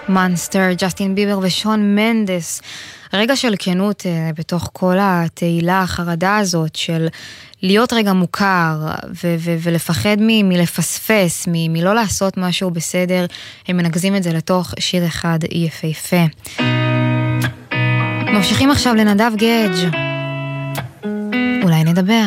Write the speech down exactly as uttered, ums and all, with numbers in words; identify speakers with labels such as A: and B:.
A: מונסטר, ג'סטין ביבר ושון מנדס. רגע של כנות בתוך כל התהילה, החרדה הזאת של להיות רגע מוכר ו- ו- ולפחד מ- מלפספס, מ- מלא לעשות משהו בסדר. הם מנגזים את זה לתוך שיר אחד יפהפה. ממשיכים עכשיו לנדב גדג'. אולי נדבר.